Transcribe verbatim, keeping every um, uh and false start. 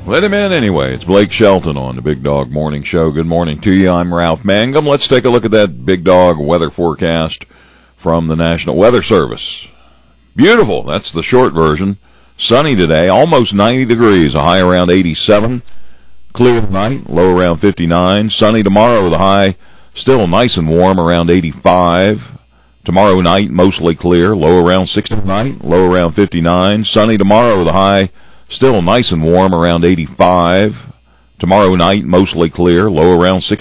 Let him in anyway. It's Blake Shelton on the Big Dog Morning Show. Good morning to you. I'm Ralph Mangum. Let's take a look at that Big Dog weather forecast from the National Weather Service. Beautiful. That's the short version. Sunny today, almost ninety degrees, a high around eighty-seven. Clear tonight, low around fifty-nine. Sunny tomorrow, the high still nice and warm, around eighty-five. Tomorrow night, mostly clear, low around sixty tonight, low around fifty-nine. Sunny tomorrow, the high still nice and warm, around eighty-five. Tomorrow night, mostly clear, low around sixty.